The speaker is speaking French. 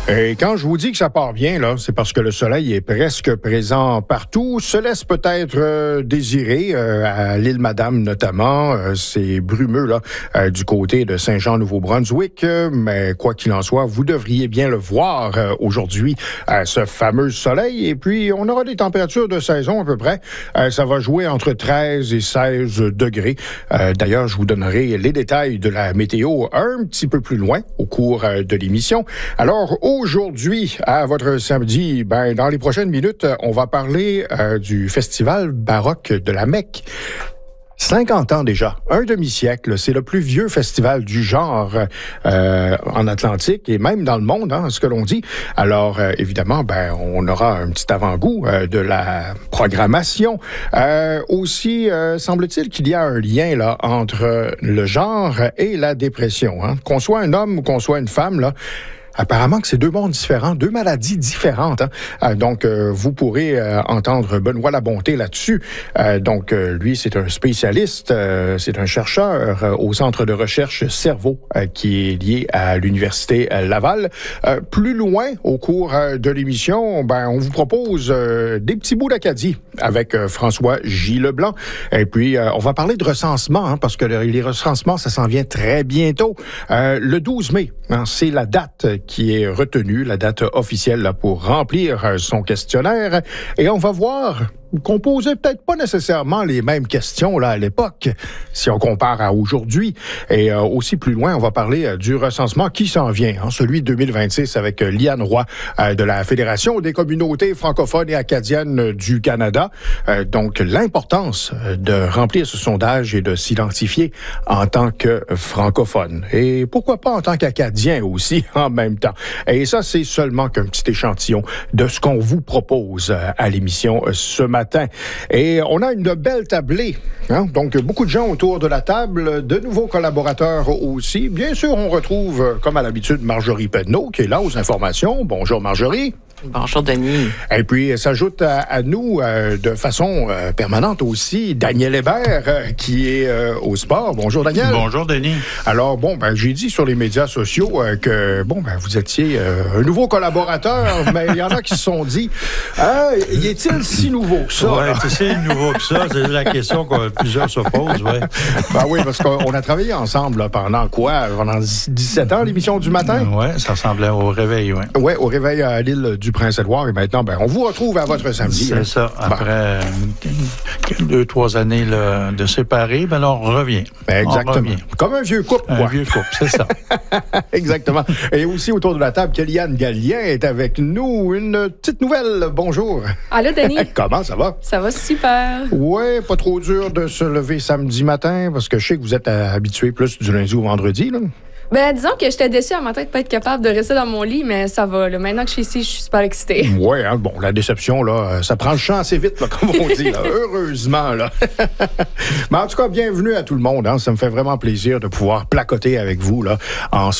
Et quand je vous dis que ça part bien, là, c'est parce que le soleil est presque présent partout. Se laisse peut-être désirer à l'île Madame notamment. C'est brumeux là du côté de Saint-Jean-Nouveau-Brunswick, mais quoi qu'il en soit, vous devriez bien le voir aujourd'hui, ce fameux soleil. Et puis, on aura des températures de saison à peu près. Ça va jouer entre 13 et 16 degrés. D'ailleurs, je vous donnerai les détails de la météo un petit peu plus loin au cours de l'émission. Alors, aujourd'hui, à votre samedi, dans les prochaines minutes, on va parler du Festival baroque de la Mecque. 50 ans déjà, un demi-siècle, c'est le plus vieux festival du genre en Atlantique et même dans le monde, ce que l'on dit. Alors, évidemment, on aura un petit avant-goût de la programmation. Aussi, semble-t-il qu'il y a un lien là entre le genre et la dépression. Qu'on soit un homme ou qu'on soit une femme, là, apparemment que c'est deux mondes différents, deux maladies différentes. Donc, vous pourrez entendre Benoît Labonté là-dessus. Donc, lui, c'est un spécialiste, c'est un chercheur au Centre de recherche Cerveau qui est lié à l'Université Laval. Plus loin, au cours de l'émission, on vous propose des petits bouts d'Acadie avec François J. Leblanc. Et puis, on va parler de recensement, parce que les recensements, ça s'en vient très bientôt. Le 12 mai, c'est la date qui est retenue, la date officielle là, pour remplir son questionnaire. Et on va voir qu'on posait peut-être pas nécessairement les mêmes questions là à l'époque, si on compare à aujourd'hui. Et aussi plus loin, on va parler du recensement qui s'en vient, celui de 2026 avec Liane Roy de la Fédération des communautés francophones et acadiennes du Canada. Donc, l'importance de remplir ce sondage et de s'identifier en tant que francophone. Et pourquoi pas en tant qu'Acadien aussi, en même temps. Et ça, c'est seulement qu'un petit échantillon de ce qu'on vous propose à l'émission ce matin. Et on a une belle tablée. Donc, beaucoup de gens autour de la table, de nouveaux collaborateurs aussi. Bien sûr, on retrouve, comme à l'habitude, Marjorie Pedneau, qui est là aux informations. Bonjour, Marjorie. Bonjour, Denis. Et puis, s'ajoute à nous de façon permanente aussi Daniel Hébert, qui est au sport. Bonjour, Daniel. Bonjour, Denis. Alors, j'ai dit sur les médias sociaux que, vous étiez un nouveau collaborateur, mais il y en a qui se sont dit, y est-il si nouveau que ça? Oui, c'est si nouveau que ça. C'est la question que plusieurs se posent, oui. Oui, parce qu'on a travaillé ensemble pendant quoi? Pendant 17 ans, l'émission du matin? Oui, ça ressemblait au réveil, oui. Oui, au réveil à l'île du Prince-Édouard. Et maintenant, on vous retrouve à votre samedi. C'est ça. Après 2-3 années là, de séparés, on revient. Exactement. On revient. Comme un vieux couple, Un vieux couple, c'est ça. Exactement. Et aussi, autour de la table, Kellyanne Gallien est avec nous. Une petite nouvelle. Bonjour. Allô, Denis. Comment ça va? Ça va super. Oui, pas trop dur de se lever samedi matin, parce que je sais que vous êtes habitué plus du lundi au vendredi, là. Disons que j'étais déçue à matin de pas être capable de rester dans mon lit, mais ça va. Là. Maintenant que je suis ici, je suis super excitée. Oui, la déception, là, ça prend le champ assez vite, là, comme on dit, là. Heureusement, là. Mais en tout cas, bienvenue à tout le monde. Ça me fait vraiment plaisir de pouvoir placoter avec vous, là, en